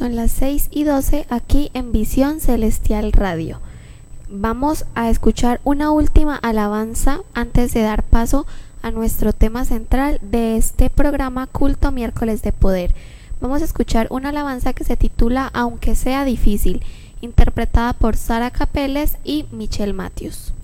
Son las 6:12 aquí en Visión Celestial Radio. Vamos a escuchar una última alabanza antes de dar paso a nuestro tema central de este programa Culto Miércoles de Poder. Vamos a escuchar una alabanza que se titula Aunque sea difícil, interpretada por Sara Capeles y Michelle Matthews.